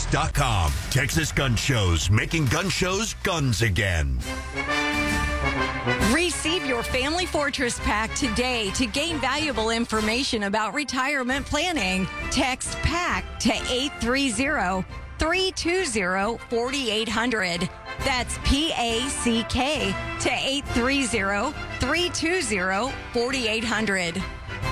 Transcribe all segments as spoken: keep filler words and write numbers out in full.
dot com. Texas Gun Shows, making gun shows guns again. Receive your Family Fortress Pack today to gain valuable information about retirement planning. Text PACK to eight three zero, three two zero, four eight zero zero. That's P A C K to eight three zero, three two zero, four eight zero zero.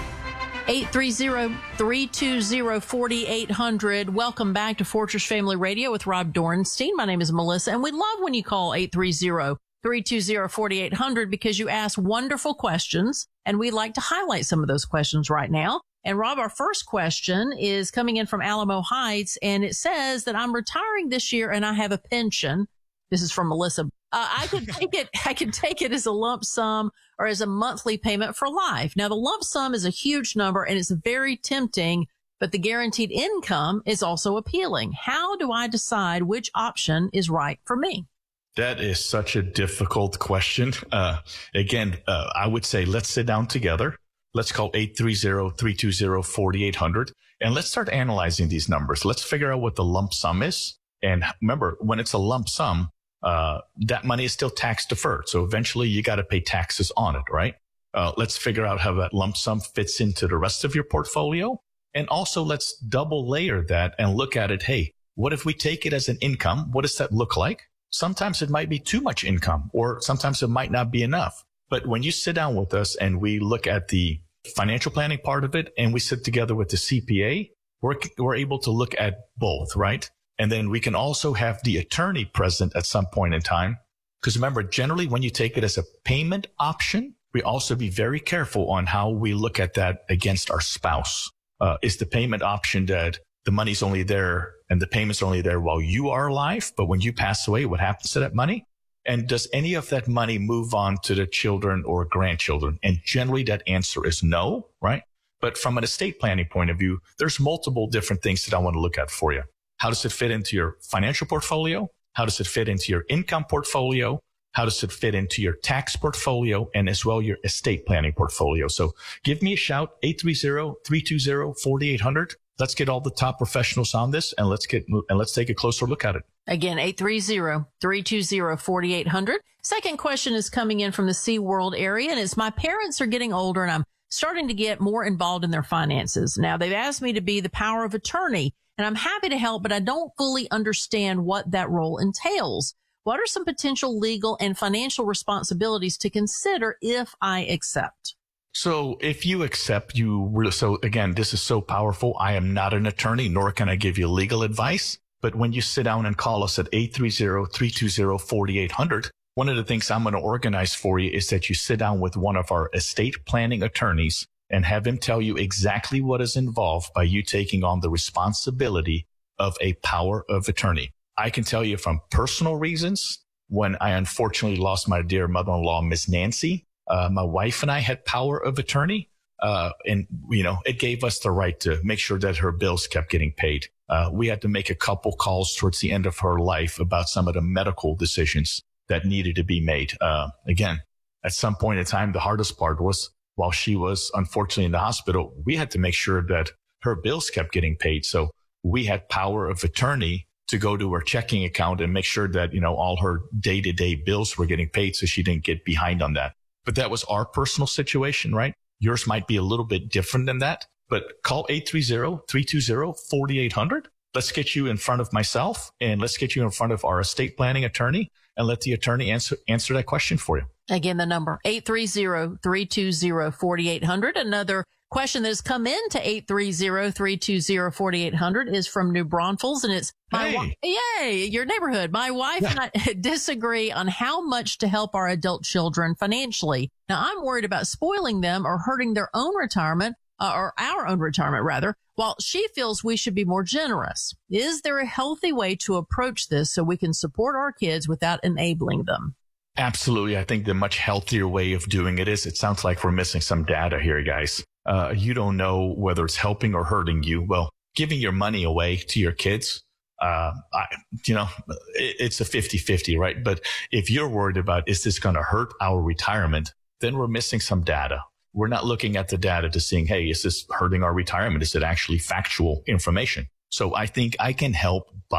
eight three zero, three two zero, four eight zero zero. Welcome back to Fortress Family Radio with Rob Dornstein. My name is Melissa, and we love when you call eight three zero, three two zero, four eight zero zero because you ask wonderful questions, and we'd like to highlight some of those questions right now. And Rob, our first question is coming in from Alamo Heights, and it says that I'm retiring this year and I have a pension. This is from Melissa. Uh, I could take it, I could take it as a lump sum or as a monthly payment for life. Now, the lump sum is a huge number and it's very tempting, but the guaranteed income is also appealing. How do I decide which option is right for me? That is such a difficult question. Uh, again, uh, I would say let's sit down together. Let's call eight three zero, three two zero, four eight zero zero and let's start analyzing these numbers. Let's figure out what the lump sum is. And remember, when it's a lump sum, uh, that money is still tax deferred. So eventually you got to pay taxes on it, right? Uh, let's figure out how that lump sum fits into the rest of your portfolio. And also let's double layer that and look at it. Hey, what if we take it as an income? What does that look like? Sometimes it might be too much income, or sometimes it might not be enough. But when you sit down with us and we look at the financial planning part of it and we sit together with the C P A, we're, we're able to look at both, right? And then we can also have the attorney present at some point in time. Because remember, generally when you take it as a payment option, we also be very careful on how we look at that against our spouse. Uh, is the payment option that the money's only there and the payment's only there while you are alive, but when you pass away, what happens to that money? And does any of that money move on to the children or grandchildren? And generally that answer is no, right? But from an estate planning point of view, there's multiple different things that I want to look at for you. How does it fit into your financial portfolio? How does it fit into your income portfolio? How does it fit into your tax portfolio and as well your estate planning portfolio? So give me a shout, eight three zero, three two zero, four eight zero zero. Let's get all the top professionals on this and let's get, and let's take a closer look at it. Again, eight three zero, three two zero, four eight zero zero. Second question is coming in from the SeaWorld area, and it's my parents are getting older and I'm starting to get more involved in their finances. Now, they've asked me to be the power of attorney, and I'm happy to help, but I don't fully understand what that role entails. What are some potential legal and financial responsibilities to consider if I accept? So if you accept, you really, so again, this is so powerful. I am not an attorney, nor can I give you legal advice. But when you sit down and call us at eight three zero, three two zero, four eight zero zero, one of the things I'm going to organize for you is that you sit down with one of our estate planning attorneys and have him tell you exactly what is involved by you taking on the responsibility of a power of attorney. I can tell you from personal reasons, when I unfortunately lost my dear mother-in-law, Miss Nancy, uh, my wife and I had power of attorney. Uh, and, you know, it gave us the right to make sure that her bills kept getting paid. Uh, we had to make a couple calls towards the end of her life about some of the medical decisions that needed to be made. Uh, again, at some point in time, the hardest part was while she was unfortunately in the hospital, we had to make sure that her bills kept getting paid. So we had power of attorney to go to her checking account and make sure that, you know, all her day-to-day bills were getting paid so she didn't get behind on that. But that was our personal situation, right? Yours might be a little bit different than that, but call eight three zero, three two zero, four eight zero zero. Let's get you in front of myself and let's get you in front of our estate planning attorney and let the attorney answer, answer that question for you. Again, the number eight three zero, three two zero, four eight zero zero. Another question that has come in to eight three zero, three two zero, four eight zero zero is from New Braunfels, and it's my hey. wi- Yay, your neighborhood. My wife Yeah. and I disagree on how much to help our adult children financially. Now, I'm worried about spoiling them or hurting their own retirement, uh, or our own retirement rather, while she feels we should be more generous. Is there a healthy way to approach this so we can support our kids without enabling them? Absolutely. I think the much healthier way of doing it is, it sounds like we're missing some data here, guys. Uh, you don't know whether it's helping or hurting you. Well, giving your money away to your kids, uh, I, you know, it, it's a fifty-fifty, right? But if you're worried about, is this going to hurt our retirement? Then we're missing some data. We're not looking at the data to seeing, hey, is this hurting our retirement? Is it actually factual information? So I think I can help by